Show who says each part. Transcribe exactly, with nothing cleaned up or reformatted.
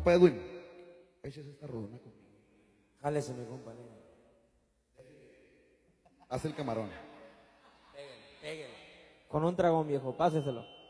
Speaker 1: Compa Edwin, échese esta rodona conmigo.
Speaker 2: Jálese, mi compa.
Speaker 1: Haz el camarón.
Speaker 2: Pégale, pégale. Con un dragón, viejo, páseselo.